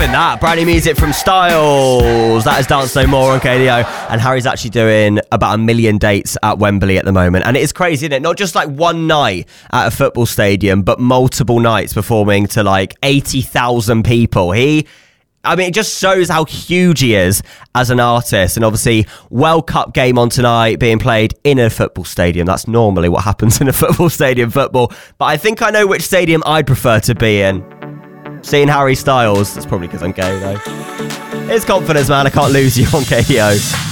Loving that. Brand new music from Styles. That is Dance No More on KDO. And Harry's actually doing about 1 million dates at Wembley at the moment. And it is crazy, isn't it? Not just like one night at a football stadium, but multiple nights performing to like 80,000 people. It just shows how huge he is as an artist. And obviously, World Cup game on tonight being played in a football stadium. That's normally what happens in a football stadium, football. But I think I know which stadium I'd prefer to be in. Seeing Harry Styles. That's probably because I'm gay, though. It's confidence, man. I can't lose you on KDO.